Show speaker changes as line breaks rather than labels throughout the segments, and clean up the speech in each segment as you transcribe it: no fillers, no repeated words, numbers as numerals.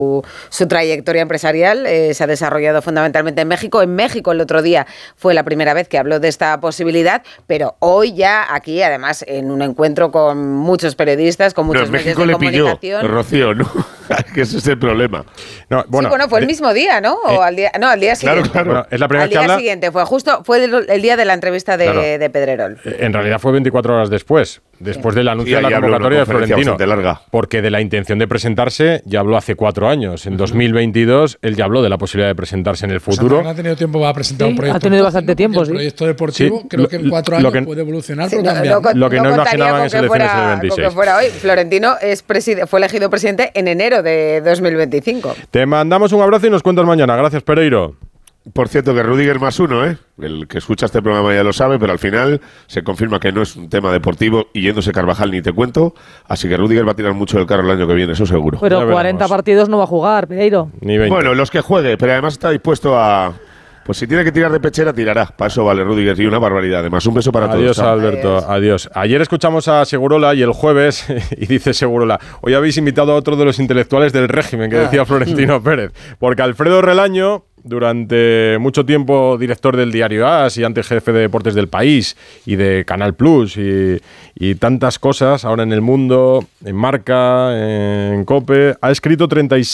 su trayectoria empresarial se ha desarrollado fundamentalmente en México. En México el otro día fue la primera vez que habló de esta posibilidad, pero hoy ya aquí, además, en un encuentro con muchos periodistas, con muchos medios de comunicación.
Pilló, Rocío, ¿no? Que ese es el problema.
No, bueno, sí, fue el mismo día, ¿no? O al día siguiente.
Claro. Bueno, es la primera
al día siguiente, fue el día de la entrevista de Pedrerol.
En realidad fue 24 horas después del anuncio de la convocatoria de Florentino. Porque de la intención de presentarse ya habló hace 4 años. En 2022 él ya habló de la posibilidad de presentarse en el futuro.
O sea, no ha tenido tiempo para presentar un proyecto.
Ha tenido bastante tiempo,
sí. El proyecto deportivo, creo que en 4 años puede evolucionar.
Sí,
lo que no imaginaban es elecciones del 26.
Que fuera hoy. Florentino fue elegido presidente en enero de 2025.
Te mandamos un abrazo y nos cuentas mañana. Gracias, Pereiro.
Por cierto, que Rüdiger +1, ¿eh? El que escucha este programa ya lo sabe, pero al final se confirma que no es un tema deportivo y yéndose Carvajal ni te cuento. Así que Rüdiger va a tirar mucho del carro el año que viene, eso seguro.
Pero 40 partidos no va a jugar, Pereiro.
Ni 20.
Bueno, los que juegue, pero además está dispuesto a... Pues si tiene que tirar de pechera, tirará. Para eso vale Rüdiger y una barbaridad. Además, un beso para todos.
Adiós, Alberto. Adiós. Ayer escuchamos a Segurola y el jueves, y dice Segurola, hoy habéis invitado a otro de los intelectuales del régimen, que decía Florentino Pérez. Porque Alfredo Relaño, durante mucho tiempo director del diario AS y antes jefe de deportes del País y de Canal Plus y tantas cosas, ahora en El Mundo, en Marca, en COPE, ha escrito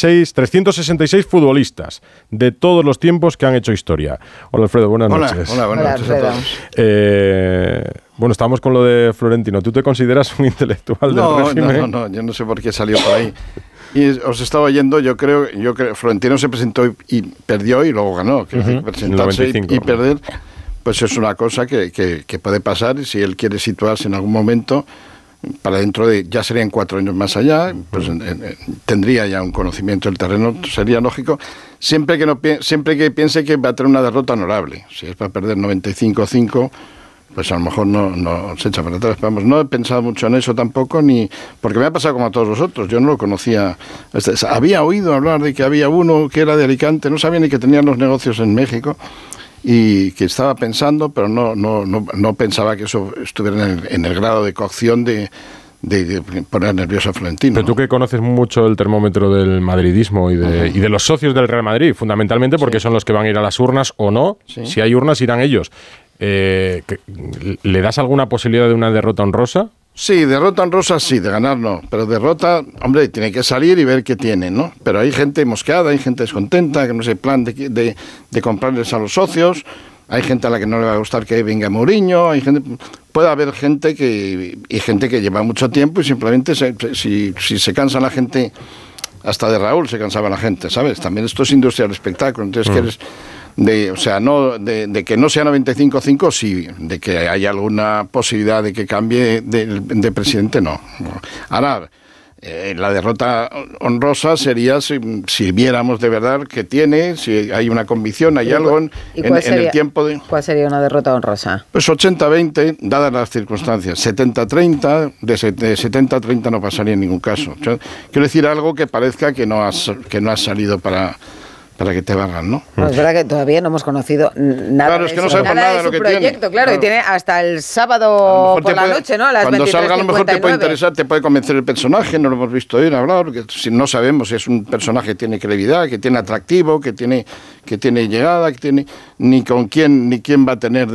366 futbolistas de todos los tiempos que han hecho historia. Hola, Alfredo, buenas noches.
Hola, buenas noches a todos.
Bueno, estamos con lo de Florentino. ¿Tú te consideras un intelectual del régimen?
No, yo no sé por qué salió por ahí. Y os estaba oyendo, yo creo Florentino se presentó y perdió y luego ganó. Presentarse y perder, pues es una cosa que puede pasar, y si él quiere situarse en algún momento, para dentro de, ya serían 4 años más allá, pues tendría ya un conocimiento del terreno, sería lógico, siempre que piense que va a tener una derrota honorable. Si es para perder 95-5, pues a lo mejor no se echa para atrás. Vamos, no he pensado mucho en eso tampoco, porque me ha pasado como a todos vosotros. Yo no lo conocía. Había oído hablar de que había uno que era de Alicante, no sabía ni que tenían los negocios en México y que estaba pensando, pero no pensaba que eso estuviera en el grado de cocción de poner nervioso a Florentino.
Pero tú que conoces mucho el termómetro del madridismo y de los socios del Real Madrid, fundamentalmente porque son los que van a ir a las urnas o no. Sí. Si hay urnas, irán ellos. ¿Le das alguna posibilidad de una derrota honrosa?
Sí, derrota honrosa sí, de ganar no. Pero derrota, hombre, tiene que salir y ver qué tiene, ¿no? Pero hay gente mosqueada, hay gente descontenta, que no sé, plan de comprarles a los socios. Hay gente a la que no le va a gustar que venga Mourinho, puede haber gente que lleva mucho tiempo y simplemente si se cansa la gente, hasta de Raúl se cansaba la gente, ¿sabes? También esto es industria del espectáculo, entonces quieres de que no sea 95-5, sí, de que haya alguna posibilidad de que cambie de presidente, no. Ahora, la derrota honrosa sería si viéramos de verdad que tiene, si hay una convicción, hay algo en el tiempo de...
¿Cuál sería una derrota honrosa?
Pues 80-20, dadas las circunstancias. 70-30, de 70-30 no pasaría en ningún caso. Quiero decir algo que parezca que no has salido para que te valgan, ¿no?
No, es verdad que todavía no hemos conocido nada.
Claro, es que no sabemos nada de lo que
proyecto,
tiene.
Claro, y tiene hasta el sábado por la noche, ¿no? A las
cuando salga a lo mejor
23:59.
te puede interesar, te puede convencer el personaje, no lo hemos visto ir hablar, porque si no sabemos si es un personaje que tiene credibilidad, que tiene atractivo, que tiene llegada, que tiene ni quién va a tener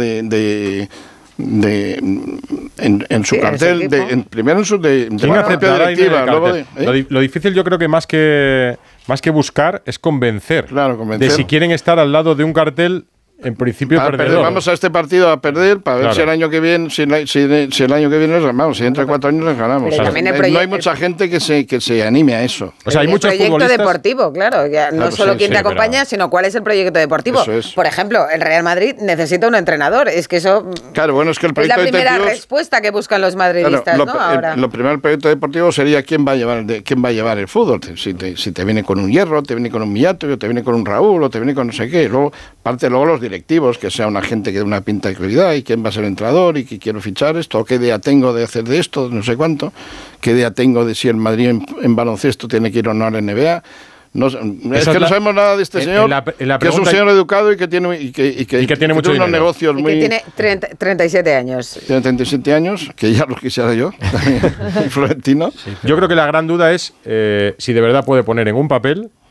en su cartel, primero en su de la propia directiva, luego
lo difícil yo creo que más que buscar es convencer, de si quieren estar al lado de un cartel en principio perdedor.
Vamos a este partido a perder para ver si el año que viene si el año que viene les ganamos, si dentro de 4 años les ganamos. No hay mucha gente que se anime a eso.
O sea, hay muchos
proyecto
futbolistas
deportivo, claro, no solo quién te acompaña, sino cuál es el proyecto deportivo. Por ejemplo, el Real Madrid necesita un entrenador, es que eso
es que el proyecto
es la primera respuesta que buscan los madridistas, ¿no? Ahora.
Lo primero, el proyecto deportivo sería quién va a llevar el fútbol, si te viene con un Hierro, te viene con un Millato, te viene con un Raúl, o te viene con no sé qué, luego los directivos, que sea una gente que dé una pinta de credibilidad, y quién va a ser el entrenador, y que quiero fichar esto, o qué idea tengo de hacer de esto, no sé cuánto, qué idea tengo de si el Madrid en baloncesto tiene que ir o no a la NBA. No, es que no sabemos nada de este señor, que es un señor educado y que tiene
mucho
unos negocios muy...
que tiene 37 años.
Tiene 37 años, que ya los quisiera yo, Florentino.
Sí. Yo creo que la gran duda es si de verdad puede poner en un papel